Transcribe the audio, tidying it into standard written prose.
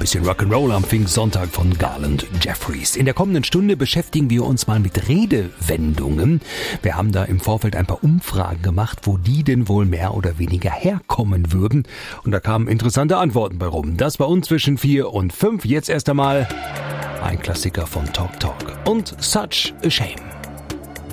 bisschen Rock'n'Roll am Pfingstsonntag von Garland Jeffries. In der kommenden Stunde beschäftigen wir uns mal mit Redewendungen. Wir haben da im Vorfeld ein paar Umfragen gemacht, wo die denn wohl mehr oder weniger herkommen würden. Und da kamen interessante Antworten bei rum. Das bei uns zwischen 4 und 5. Jetzt erst einmal ein Klassiker von Talk Talk und Such a Shame.